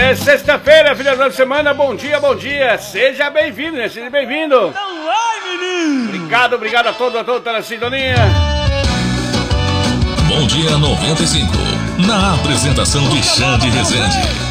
É sexta-feira, final de semana, bom dia, seja bem-vindo, né? Seja bem-vindo. Obrigado a todos pela sintonia. Bom dia 95, na apresentação de Xande Rezende.